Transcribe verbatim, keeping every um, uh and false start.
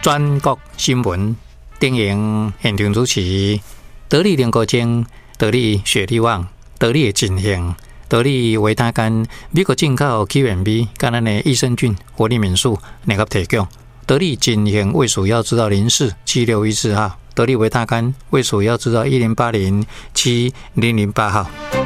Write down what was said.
全国新闻电影现场主持，得力联国精，得力雪力旺，得力进行，得力维他干，美国进口起源米，跟咱的益生菌、活力敏素两个提供。得力进行卫署要知道零四七六一四号，得力维他干卫署要知道一零八零七零零八号。